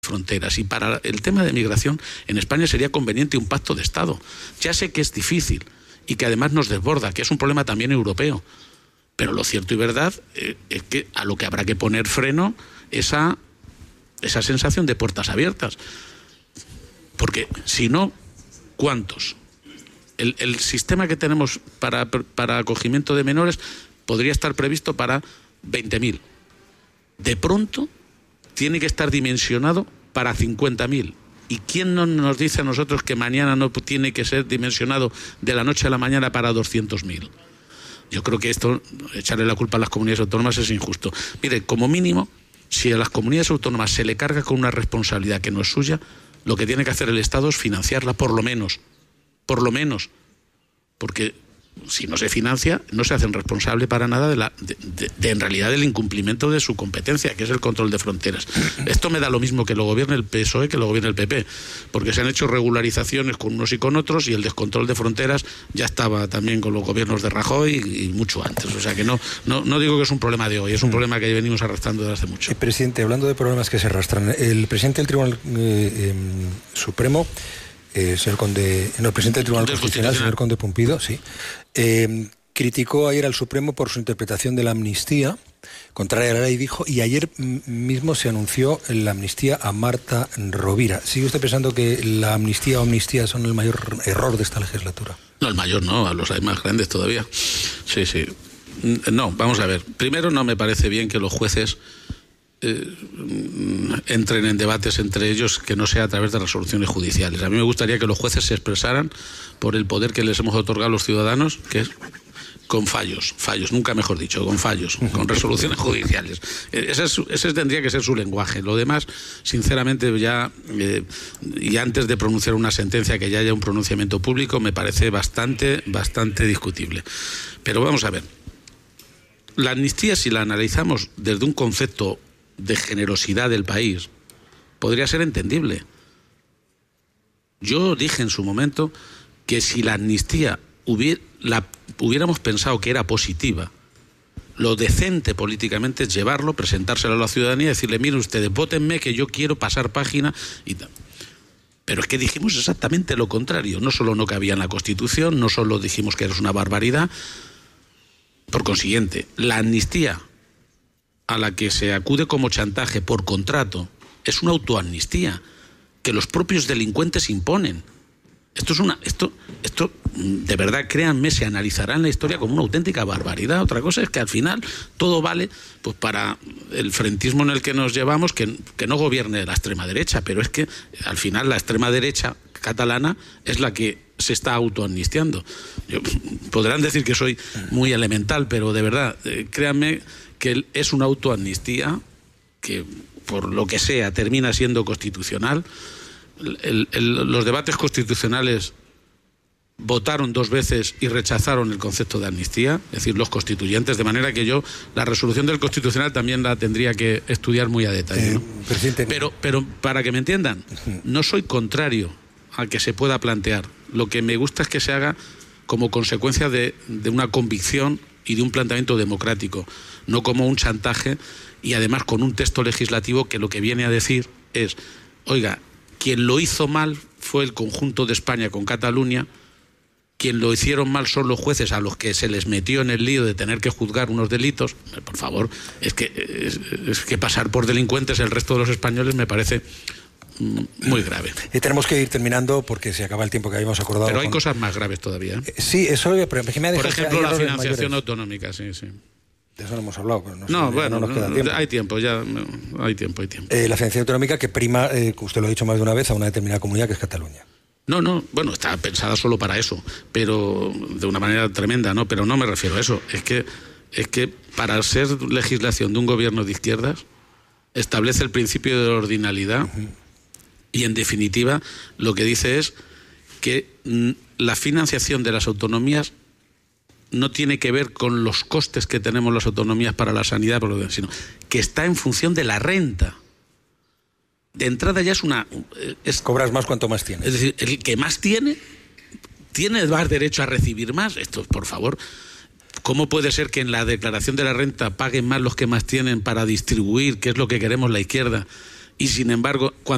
fronteras. Y para el tema de migración, en España sería conveniente un pacto de Estado. Ya sé que es difícil y que además nos desborda, que es un problema también europeo. Pero lo cierto y verdad es que a lo que habrá que poner freno esa sensación de puertas abiertas. Porque si no, ¿cuántos? El sistema que tenemos para acogimiento de menores podría estar previsto para 20.000. De pronto tiene que estar dimensionado para 50.000. ¿Y quién no nos dice a nosotros que mañana no tiene que ser dimensionado de la noche a la mañana para 200.000? Yo creo que esto, echarle la culpa a las comunidades autónomas es injusto. Mire, como mínimo, si a las comunidades autónomas se le carga con una responsabilidad que no es suya, lo que tiene que hacer el Estado es financiarla por lo menos, porque si no se financia, no se hacen responsable para nada en realidad del incumplimiento de su competencia, que es el control de fronteras. Esto me da lo mismo que lo gobierne el PSOE que lo gobierne el PP, porque se han hecho regularizaciones con unos y con otros, y el descontrol de fronteras ya estaba también con los gobiernos de Rajoy y mucho antes. O sea que no digo que es un problema de hoy, es un problema que venimos arrastrando desde hace mucho. Presidente, hablando de problemas que se arrastran, el presidente del Tribunal Supremo, el presidente del Tribunal Constitucional, señor Conde Pumpido, sí, criticó ayer al Supremo por su interpretación de la amnistía, contraria a la ley, dijo, y ayer mismo se anunció la amnistía a Marta Rovira. ¿Sigue usted pensando que la amnistía o amnistía son el mayor error de esta legislatura? No, el mayor no, los hay más grandes todavía. Sí. No, vamos a ver. Primero, no me parece bien que los jueces entren en debates entre ellos que no sea a través de resoluciones judiciales. A mí me gustaría que los jueces se expresaran por el poder que les hemos otorgado a los ciudadanos, que es con fallos, nunca mejor dicho, con fallos, con resoluciones judiciales. Ese tendría que ser su lenguaje. Lo demás, sinceramente, y antes de pronunciar una sentencia, que ya haya un pronunciamiento público, me parece bastante discutible. Pero vamos a ver. La amnistía, si la analizamos desde un concepto de generosidad del país, podría ser entendible. Yo dije en su momento que si la amnistía hubiéramos pensado que era positiva, lo decente políticamente es llevarlo, presentárselo a la ciudadanía y decirle, miren ustedes, vótenme que yo quiero pasar página y tal. Pero es que dijimos exactamente lo contrario. No solo no cabía en la Constitución, no solo dijimos que era una barbaridad. Por consiguiente, la amnistía a la que se acude como chantaje por contrato es una autoamnistía que los propios delincuentes imponen. Esto de verdad, créanme, se analizará en la historia como una auténtica barbaridad. Otra cosa es que al final todo vale pues para el frentismo en el que nos llevamos, que no gobierne la extrema derecha, pero es que al final la extrema derecha catalana es la que se está autoamnistiando. Podrán decir que soy muy elemental, pero de verdad, créanme que es una autoamnistía que, por lo que sea, termina siendo constitucional. Los debates constitucionales votaron 2 veces y rechazaron el concepto de amnistía, es decir, los constituyentes, de manera que yo la resolución del Constitucional también la tendría que estudiar muy a detalle, ¿no? Pero para que me entiendan, no soy contrario a que se pueda plantear. Lo que me gusta es que se haga como consecuencia de una convicción y de un planteamiento democrático, no como un chantaje, y además con un texto legislativo que lo que viene a decir es, oiga, quien lo hizo mal fue el conjunto de España con Cataluña, quien lo hicieron mal son los jueces a los que se les metió en el lío de tener que juzgar unos delitos. Por favor, es que pasar por delincuentes el resto de los españoles me parece muy grave. Y tenemos que ir terminando porque se acaba el tiempo que habíamos acordado. Pero hay cosas más graves todavía, ¿eh? Sí, eso por ejemplo, la financiación autonómica, sí. De eso no hemos hablado. Pero no nos queda tiempo. Hay tiempo, hay tiempo. La financiación autonómica que prima, usted lo ha dicho más de una vez, a una determinada comunidad que es Cataluña. No, bueno, está pensada solo para eso, pero de una manera tremenda, ¿no? Pero no me refiero a eso. Es que para ser legislación de un gobierno de izquierdas establece el principio de ordinalidad y, en definitiva, lo que dice es que la financiación de las autonomías no tiene que ver con los costes que tenemos las autonomías para la sanidad, sino que está en función de la renta. De entrada ya cobras más cuanto más tienes. Es decir, el que más tiene más derecho a recibir más. Esto, por favor, ¿cómo puede ser que en la declaración de la renta paguen más los que más tienen para distribuir, que es lo que queremos la izquierda? Y sin embargo, cuando